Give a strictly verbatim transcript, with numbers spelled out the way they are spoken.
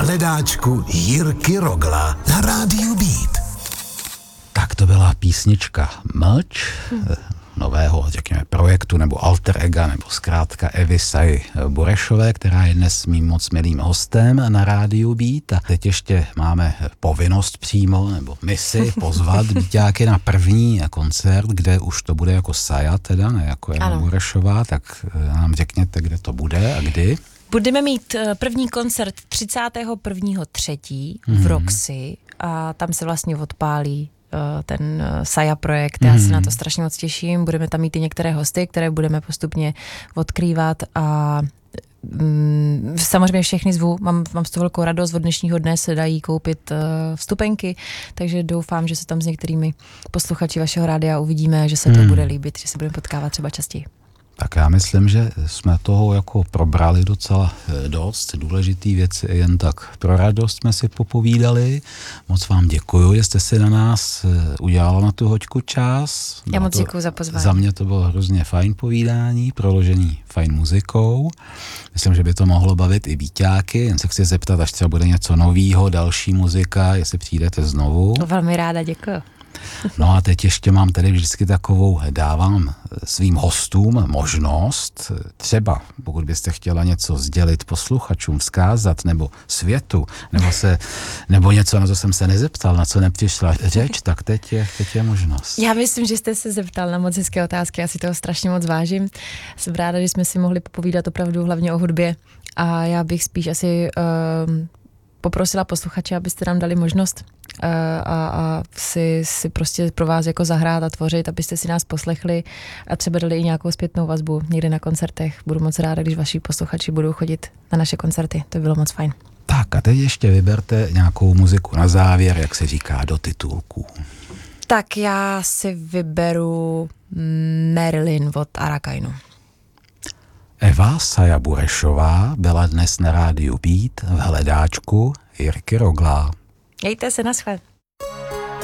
hledáčku Jirky Rogla na rádiu Beat. Tak to byla písnička Mlč, hmm. nového, řekněme, projektu nebo alter ega, nebo zkrátka Evy Saji Burešové, která je dnes mým moc milým hostem na rádiu Beat. A teď ještě máme povinnost přímo, nebo misi pozvat Beatáky na první koncert, kde už to bude jako Saja teda, ne jako Eva Burešová, tak nám řekněte, kde to bude a kdy. Budeme mít první koncert třicátého prvního třetího v Roxy a tam se vlastně odpálí ten Saja projekt. Já se na to strašně moc těším. Budeme tam mít i některé hosty, které budeme postupně odkrývat a mm, samozřejmě všechny zvu. Mám, mám z toho velkou radost. Od dnešního dne se dají koupit uh, vstupenky, takže doufám, že se tam s některými posluchači vašeho rádia uvidíme, že se to hmm. bude líbit, že se budeme potkávat třeba častěji. Tak já myslím, že jsme toho jako probrali docela dost, důležitý věci, jen tak pro radost jsme si popovídali. Moc vám děkuju, že jste si na nás udělala na tu hoďku čas. Já moc děkuju za pozvání. Za mě to bylo hrozně fajn povídání, proložený fajn muzikou. Myslím, že by to mohlo bavit i Beatáky, jen se chci zeptat, až třeba bude něco novýho, další muzika, jestli přijdete znovu. Velmi ráda, děkuju. No a teď ještě mám tady vždycky takovou, dávám svým hostům možnost, třeba pokud byste chtěla něco sdělit posluchačům, vzkázat, nebo světu, nebo, se, nebo něco, na co jsem se nezeptal, na co nepřišla řeč, tak teď je, teď je možnost. Já myslím, že jste se zeptal na moc hezké otázky, já si toho strašně moc vážím. Jsem ráda, že jsme si mohli popovídat opravdu hlavně o hudbě a já bych spíš asi uh, poprosila posluchače, abyste nám dali možnost a, a si, si prostě pro vás jako zahrát a tvořit, abyste si nás poslechli a třeba dali i nějakou zpětnou vazbu někde na koncertech. Budu moc ráda, když vaši posluchači budou chodit na naše koncerty. To by bylo moc fajn. Tak a teď ještě vyberte nějakou muziku na závěr, jak se říká, do titulků. Tak já si vyberu Marilyn od Arakainu. Eva Saja Burešová byla dnes na rádiu Beat v hledáčku Jirky Rogla. Mějte se, naschle.